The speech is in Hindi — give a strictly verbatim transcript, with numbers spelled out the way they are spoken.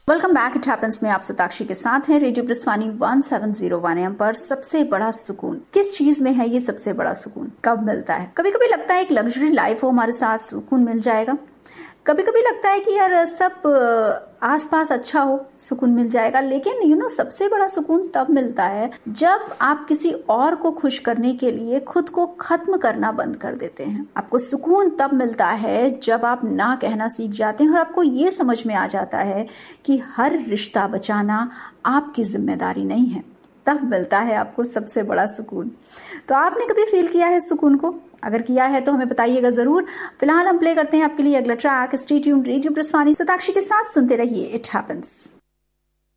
Welcome back. इट हैपेंस में आप सताक्षी के साथ हैं radio ब्रिस्वानी one seven zero one M पर। सबसे बड़ा सुकून किस चीज में है? ये सबसे बड़ा सुकून कब मिलता है? कभी कभी लगता है एक लग्जरी लाइफ हो हमारे साथ सुकून मिल जाएगा। कभी कभी लगता है कि यार सब आसपास अच्छा हो सुकून मिल जाएगा। लेकिन यू नो सबसे बड़ा सुकून तब मिलता है जब आप किसी और को खुश करने के लिए खुद को खत्म करना बंद कर देते हैं। आपको सुकून तब मिलता है जब आप ना कहना सीख जाते हैं और आपको ये समझ में आ जाता है कि हर रिश्ता बचाना आपकी जिम्मेदारी नहीं है। तब मिलता है आपको सबसे बड़ा सुकून। तो आपने कभी फील किया है सुकून को? अगर किया है तो हमें बताइएगा जरूर। फिलहाल हम प्ले करते हैं आपके लिए अगला track. Stay tuned, radio ब्रिस्वानी Satakshi के साथ सुनते रहिए इट हैपेंस।